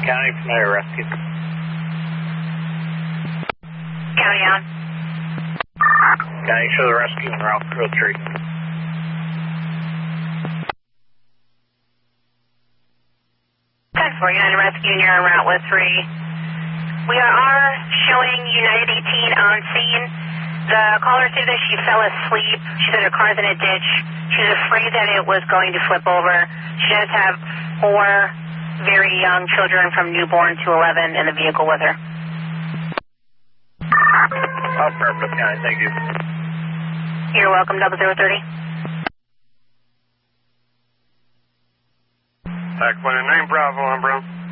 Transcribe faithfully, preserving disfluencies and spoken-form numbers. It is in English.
County Familiar Rescue. County on. County, show the rescue en route for the tree. ten four, United Rescue, you're en route with three. We are showing United eighteen on scene. The caller said that she fell asleep. She said her car's in a ditch. She was afraid that it was going to flip over. She does have four very young children from newborn to eleven in the vehicle with her. Oh, perfect, County, thank you. You're welcome, double zero thirty. Tac one nine Bravo on Brown.